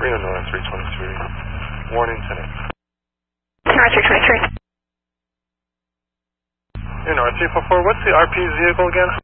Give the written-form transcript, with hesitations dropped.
Reno North 323. Warning 10X. North 323. Reno North 344, what's the RP vehicle again?